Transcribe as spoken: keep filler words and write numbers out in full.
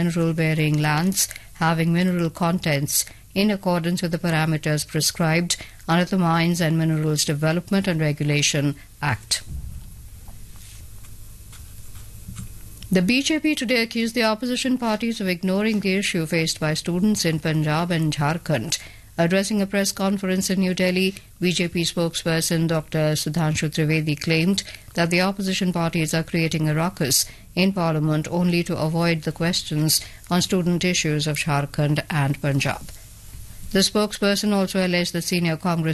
mineral-bearing lands having mineral contents in accordance with the parameters prescribed under the Mines and Minerals Development and Regulation Act. The B J P today accused the opposition parties of ignoring the issue faced by students in Punjab and Jharkhand. Addressing a press conference in New Delhi, B J P spokesperson Doctor Sudhanshu Trivedi claimed that the opposition parties are creating a ruckus in Parliament only to avoid the questions on student issues of Jharkhand and Punjab. The spokesperson also alleged that senior Congress